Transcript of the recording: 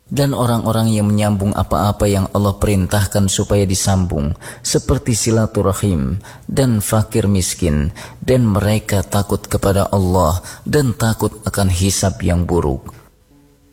Dan orang-orang yang menyambung apa-apa yang Allah perintahkan supaya disambung, seperti silaturahim dan fakir miskin, dan mereka takut kepada Allah dan takut akan hisab yang buruk.